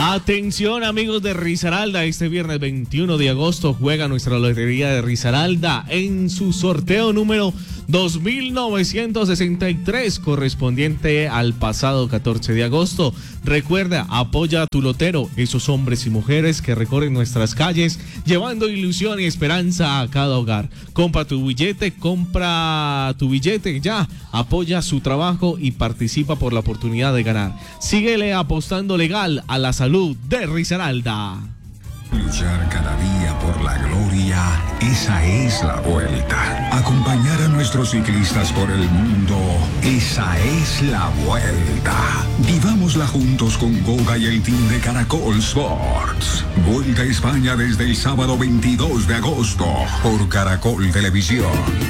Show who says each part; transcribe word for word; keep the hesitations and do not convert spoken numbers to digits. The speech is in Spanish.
Speaker 1: Atención amigos de Risaralda, este viernes veintiuno de agosto juega nuestra lotería de Risaralda en su sorteo número dos mil novecientos sesenta y tres correspondiente al pasado catorce de agosto. Recuerda, apoya a tu lotero, esos hombres y mujeres que recorren nuestras calles llevando ilusión y esperanza a cada hogar. Compra tu billete, compra tu billete ya, apoya su trabajo y participa por la oportunidad de ganar. Síguele apostando legal a la salud de Risaralda.
Speaker 2: Luchar cada día por la gloria, esa es la vuelta. Acompañar a nuestros ciclistas por el mundo, esa es la vuelta. Vivámosla juntos con Goga y el team de Caracol Sports. Vuelta a España desde el sábado veintidós de agosto por Caracol Televisión.